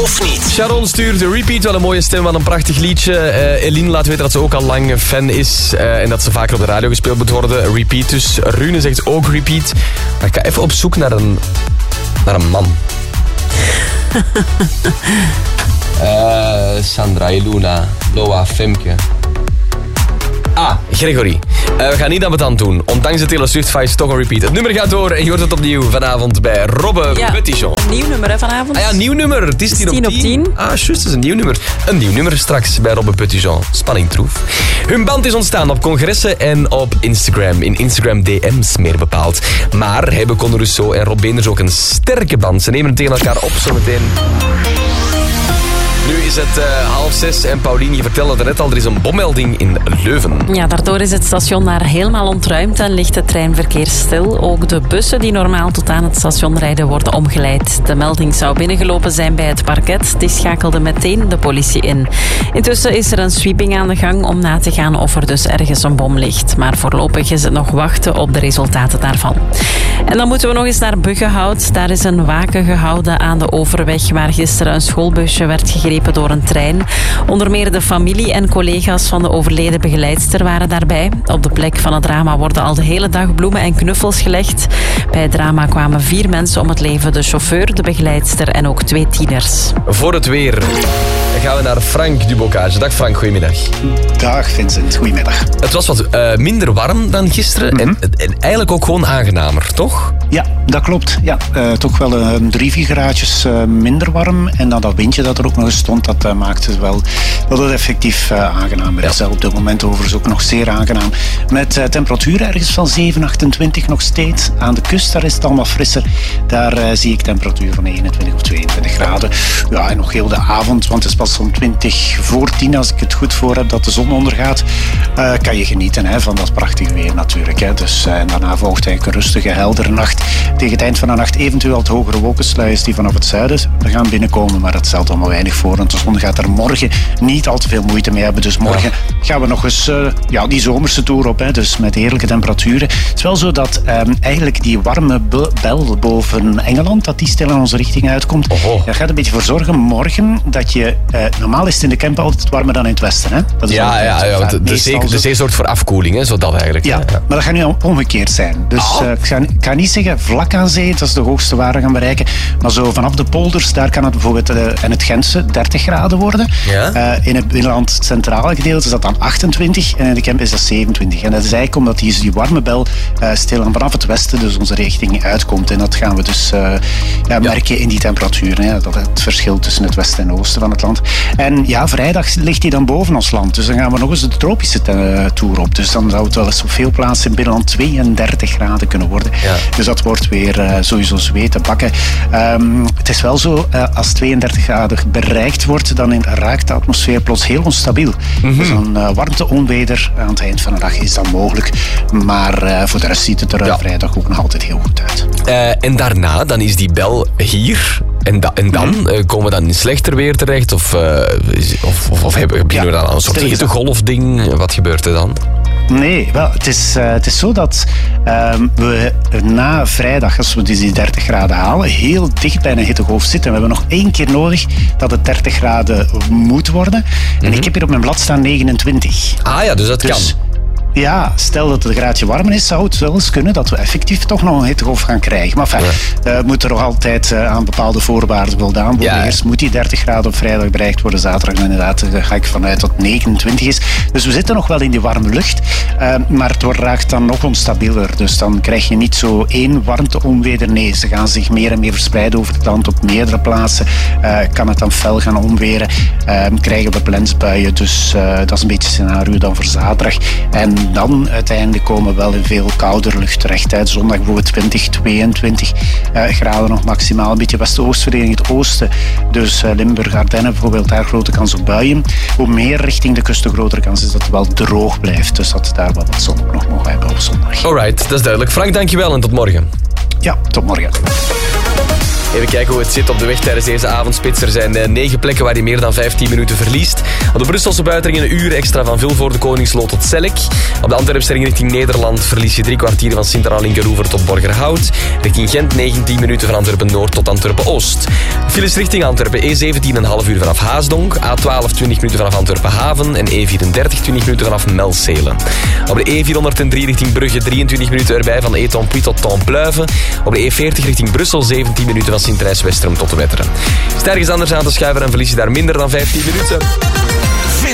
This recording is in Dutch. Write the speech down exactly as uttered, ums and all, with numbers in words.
of niet? Sharon stuurt de repeat, wel een mooie stem, wat een prachtig liedje. Uh, Eline laat weten dat ze ook al lang fan is uh, en dat ze vaker op de radio gespeeld moet worden. Repeat dus. Rune zegt ook repeat. Maar ik ga even op zoek naar een, naar een man. uh, Sandra, Iluna, Loa, Femke. Ah, Gregory. Uh, we gaan niet aan het aan doen. Ondanks de Taylor Swift vibes toch een repeat. Het nummer gaat door en je hoort het opnieuw vanavond bij Robbe ja, Petitjean. Een nieuw nummer hè, vanavond. Ah ja, nieuw nummer. Het is tien op tien. Ah, juist, het is een nieuw nummer. Een nieuw nummer straks bij Robbe Petitjean. Spanning troef. Hun band is ontstaan op congressen en op Instagram. In Instagram D M's meer bepaald. Maar hebben Conor Rousseau en Rob Beenders ook een sterke band. Ze nemen het tegen elkaar op zometeen. Nu is het uh, half zes en Paulien, je vertelde het net al, er is een bommelding in Leuven. Ja, daardoor is het station daar helemaal ontruimd en ligt het treinverkeer stil. Ook de bussen die normaal tot aan het station rijden worden omgeleid. De melding zou binnengelopen zijn bij het parket. Die schakelde meteen de politie in. Intussen is er een sweeping aan de gang om na te gaan of er dus ergens een bom ligt. Maar voorlopig is het nog wachten op de resultaten daarvan. En dan moeten we nog eens naar Buggenhout. Daar is een waken gehouden aan de overweg waar gisteren een schoolbusje werd gegrepen door een trein. Onder meer de familie en collega's van de overleden begeleidster waren daarbij. Op de plek van het drama worden al de hele dag bloemen en knuffels gelegd. Bij het drama kwamen vier mensen om het leven. De chauffeur, de begeleidster en ook twee tieners. Voor het weer gaan we naar Frank Dubocage. Dag Frank, goedemiddag. Dag Vincent, goedemiddag. Het was wat uh, minder warm dan gisteren mm-hmm. en, en eigenlijk ook gewoon aangenamer, toch? Ja, dat klopt. Ja, uh, toch wel uh, drie, vier graadjes uh, minder warm. En dan dat windje dat er ook nog eens stond, dat uh, maakte wel dat het effectief uh, aangenamer is. Ja. Op dit moment overigens ook nog zeer aangenaam. Met uh, temperaturen ergens van zeven, achtentwintig nog steeds. Aan de kust, daar is het allemaal frisser. Daar uh, zie ik temperatuur van eenentwintig of tweeëntwintig graden. Ja, en nog heel de avond, want het is pas om twintig voor tien, als ik het goed voor heb, dat de zon ondergaat. Uh, kan je genieten hè, van dat prachtige weer natuurlijk. Hè. Dus, uh, en daarna volgt eigenlijk een rustige, heldere nacht. Tegen het eind van de nacht eventueel het hogere wolkensluiers die vanaf het zuiden gaan binnenkomen, maar dat stelt allemaal weinig voor. Want de zon gaat er morgen niet al te veel moeite mee hebben. Dus morgen ja. gaan we nog eens uh, ja, die zomerse toer op. Hè, dus met heerlijke temperaturen. Het is wel zo dat um, eigenlijk die warme bel boven Engeland, dat die stil in onze richting uitkomt. Oho. Daar gaat een beetje voor zorgen morgen dat je... Uh, normaal is het in de Kempen altijd warmer dan in het westen. Hè? Dat is ja, ja, ja, want de, de, zee, de zee zorgt voor afkoeling, hè, zo dat eigenlijk. Ja, ja, maar dat gaat nu omgekeerd zijn. Dus oh. uh, ik, ga, ik ga niet zeggen vlak aan zee, dat is de hoogste waar we gaan bereiken. Maar zo vanaf de polders, daar kan het bijvoorbeeld uh, in het Gentse dertig graden worden. Ja? Uh, in het binnenland, het centrale gedeelte, is dat dan achtentwintig en in de Kempen is dat zevenentwintig. En dat is eigenlijk omdat die, die warme bel uh, stilaan vanaf het westen dus onze richting uitkomt. En dat gaan we dus uh, ja, merken ja. in die temperaturen. Hè, dat het verschil tussen het westen en oosten van het land. En ja, vrijdag ligt die dan boven ons land. Dus dan gaan we nog eens de tropische uh, toer op. Dus dan zou het wel eens op veel plaatsen in het binnenland tweeëndertig graden kunnen worden. Ja. Dus dat wordt weer uh, sowieso zweten bakken. Um, het is wel zo, uh, als tweeëndertig graden bereikt wordt, dan in, raakt de atmosfeer plots heel onstabiel. Mm-hmm. Dus een uh, warmte-onweder aan het eind van de dag is dat mogelijk. Maar uh, voor de rest ziet het er ja. vrijdag ook nog altijd heel goed uit. Uh, en daarna, dan is die bel hier... En, da, en dan mm-hmm. uh, komen we dan in slechter weer terecht? Of, uh, of, of, of hebben, beginnen ja, we dan aan een soort hittegolfding? Wat gebeurt er dan? Nee, wel, het is, uh, het is zo dat uh, we na vrijdag, als we dus die dertig graden halen, heel dicht bij een hittegolf zitten. We hebben nog één keer nodig dat het dertig graden moet worden. Mm-hmm. En ik heb hier op mijn blad staan negenentwintig. Ah ja, dus dat dus, kan. Ja, stel dat het een graadje warmer is, zou het wel eens kunnen dat we effectief toch nog een hittegolf gaan krijgen. Maar enfin, ja. uh, moet er nog altijd uh, aan bepaalde voorwaarden voldaan worden. Ja. Eerst moet die dertig graden op vrijdag bereikt worden. Zaterdag inderdaad uh, ga ik vanuit dat het negenentwintig is. Dus we zitten nog wel in die warme lucht. Uh, maar het wordt raakt dan nog onstabieler. Dus dan krijg je niet zo één warmte-onweder. Nee, ze gaan zich meer en meer verspreiden over het land op meerdere plaatsen. Uh, kan het dan fel gaan omweren. Uh, krijgen we plensbuien. Dus uh, dat is een beetje het scenario dan voor zaterdag. En dan uiteindelijk komen we wel in veel kouder lucht terecht. Hè. Zondag bijvoorbeeld twintig, tweeëntwintig uh, graden nog maximaal. Een beetje west-oostverdeling het oosten. Dus uh, Limburg, Ardennen bijvoorbeeld, daar grote kans op buien. Hoe meer richting de kust, de grotere kans is dat het wel droog blijft. Dus dat we daar wel wat zon ook nog mogen hebben op zondag. Alright, dat is duidelijk. Frank, dankjewel en tot morgen. Ja, tot morgen. Even kijken hoe het zit op de weg tijdens deze avondspits. Er zijn negen plekken waar je meer dan vijftien minuten verliest. Op de Brusselse buitenring een uur extra van Vilvoorde Koningsloot tot Selk. Op de Antwerpse ring richting Nederland verlies je drie kwartier van Sint-Anna-Linkeroever tot Borgerhout. Richting Gent negentien minuten van Antwerpen-Noord tot Antwerpen-Oost. Files richting Antwerpen E zeventien een half uur vanaf Haasdonk. A twaalf twintig minuten vanaf Antwerpen-Haven. En E vierendertig twintig minuten vanaf Melcelen. Op de E vierhonderddrie richting Brugge drieëntwintig minuten erbij van Etampuy tot Templuive. Op de E veertig richting Brussel zeventien minuten van Sint-Rijs-Westrum tot de Wetteren. Is het ergens anders aan te schuiven en verlies je daar minder dan vijftien minuten.